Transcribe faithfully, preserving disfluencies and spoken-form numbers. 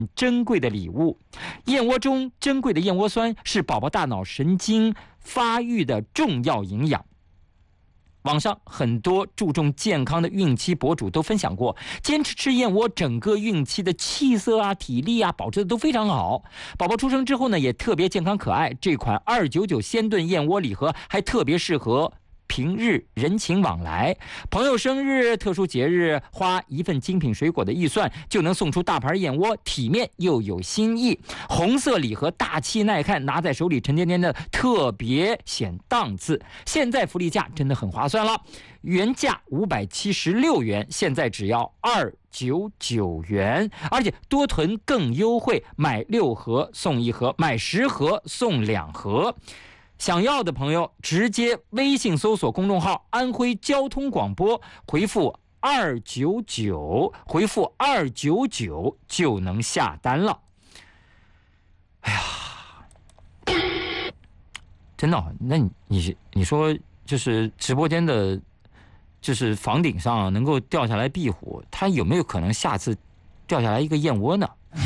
珍贵的礼物。燕窝中珍贵的燕窝酸是宝宝大脑神经发育的重要营养。网上很多注重健康的孕期博主都分享过，坚持吃燕窝，整个孕期的气色啊、体力啊保持的都非常好。宝宝出生之后呢，也特别健康可爱。这款二九九鲜炖燕窝礼盒还特别适合平日人情往来，朋友生日、特殊节日，花一份精品水果的预算就能送出大盘燕窝，体面又有新意。红色礼盒大气耐看，拿在手里沉甸甸的，特别显档次。现在福利价真的很划算了，原价五百七十六元，现在只要二九九元，而且多囤更优惠，买六盒送一盒，买十盒送两盒。想要的朋友直接微信搜索公众号安徽交通广播，回复二九九，回复二九九就能下单了。哎呀，真的、哦，那你你你说就是直播间的，就是房顶上能够掉下来壁虎，它有没有可能下次掉下来一个燕窝呢？